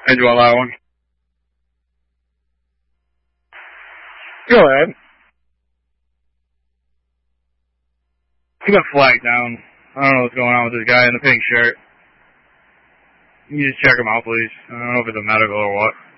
I do allow one. Go ahead. He got flagged down. I don't know what's going on with this guy in the pink shirt. Can you just check him out, please? I don't know if it's a medical or what.